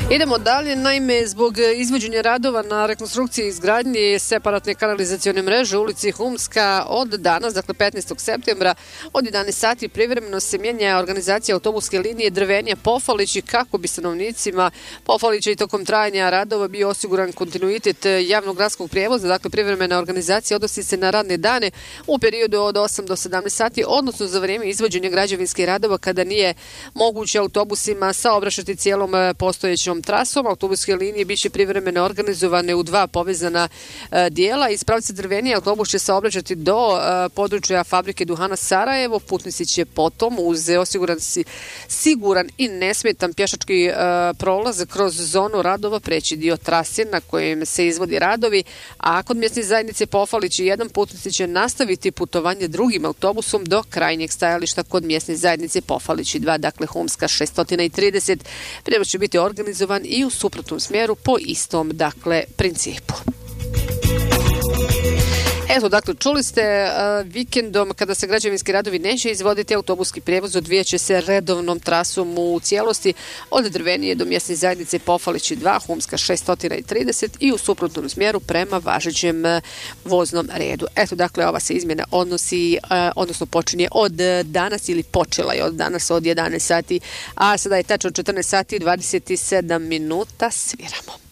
Idemo dalje, naime zbog izvođenja radova na rekonstrukciji i izgradnji separatne kanalizacione mreže u ulici Humska od danas, dakle 15. septembra od 11 sati privremeno se mijenja organizacija autobuske linije Drvenija-Pofalići kako bi stanovnicima Pofalića i tokom trajanja radova bio osiguran kontinuitet javnog gradskog prijevoza. Dakle, privremena organizacija odnosi se na radne dane u periodu od 8 do 17 sati, odnosno za vrijeme izvođenja građevinskih radova kada nije moguće autobusima saobraćati cijelom postojećom trasom. Autobuske linije biće privremeno organizovane u dva povezana dijela. Iz pravca Drvenije autobus će saobraćati do područja fabrike duhana Sarajevo. Putnici će potom uz siguran i nesmetan pješački prolaz kroz zonu radova preći dio trase na kojem se izvodi radovi, a kod mjesne zajednice Pofalić jedan putnici će nastaviti putovanje drugim autobusom do krajnjeg stajališta kod mjesne zajednice Pofalić 2, dakle Humska 630. Prijevoz će biti organizovan i u suprotnom smjeru po istom, dakle, principu. Eto, dakle, čuli ste, vikendom kada se građevinski radovi neće izvoditi, autobuski prijevoz odvijat će se redovnom trasom u cijelosti od Drvenije do mjesne zajednice Pofalić 2, Humska 630 i u suprotnom smjeru prema važećem voznom redu. Eto, dakle, ova se izmjena odnosno počinje od danas ili počela je od danas od 11 sati, a sada je tačno 14 sati 27 minuta, sviramo.